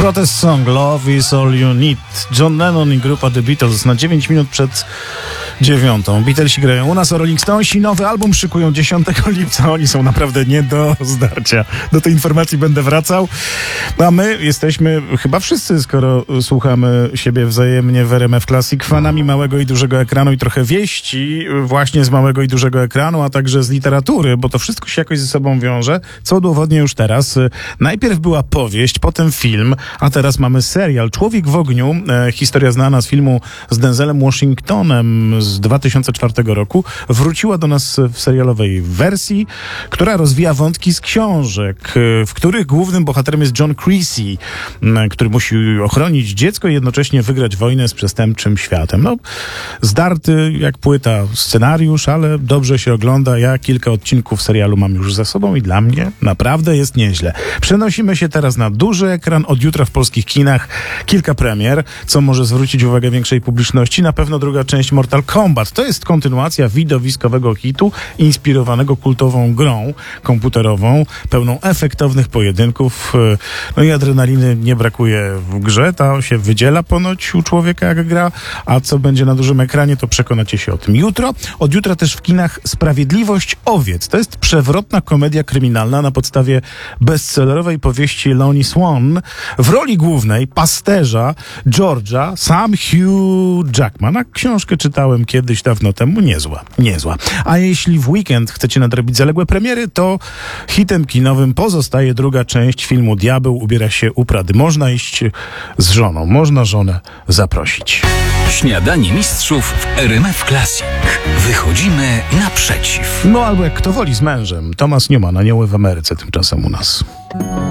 Protest Song Love is all you need. John Lennon i grupa The Beatles na 9 minut przed 9. Beatlesi grają u nas, a Rolling Stonesi nowy album szykują 10 lipca. Oni są naprawdę nie do zdarcia. Do tej informacji będę wracał. A my jesteśmy chyba wszyscy, skoro słuchamy siebie wzajemnie w RMF Classic, fanami małego i dużego ekranu i trochę wieści właśnie z małego i dużego ekranu, a także z literatury, bo to wszystko się jakoś ze sobą wiąże, co udowodnię już teraz. Najpierw była powieść, potem film, a teraz mamy serial Człowiek w ogniu. Historia znana z filmu z Denzelem Washingtonem z 2004 roku wróciła do nas w serialowej wersji, która rozwija wątki z książek, w których głównym bohaterem jest John Creasy, który musi ochronić dziecko i jednocześnie wygrać wojnę z przestępczym światem. No, zdarty jak płyta scenariusz, ale dobrze się ogląda. Ja kilka odcinków serialu mam już za sobą i dla mnie naprawdę jest nieźle. Przenosimy się teraz na duży ekran. Od jutra w polskich kinach kilka premier, co może zwrócić uwagę większej publiczności. Na pewno druga część Mortal Kombat. To jest kontynuacja widowiskowego hitu, inspirowanego kultową grą komputerową, pełną efektownych pojedynków. No i adrenaliny nie brakuje w grze. Ta się wydziela ponoć u człowieka, jak gra. A co będzie na dużym ekranie, to przekonacie się o tym jutro. Od jutra też w kinach Sprawiedliwość owiec. To jest przewrotna komedia kryminalna na podstawie bestsellerowej powieści Lonnie Swan. W roli głównej pasterza George'a sam Hugh Jackman. A książkę czytałem kiedyś dawno temu. Niezła. A jeśli w weekend chcecie nadrobić zaległe premiery, to hitem kinowym pozostaje druga część filmu Diabeł ubiera się u Prady. Można iść z żoną. Można żonę zaprosić. Śniadanie mistrzów w RMF Classic. Wychodzimy naprzeciw. No albo jak kto woli z mężem. Thomas Newman, Anioły w Ameryce tymczasem u nas.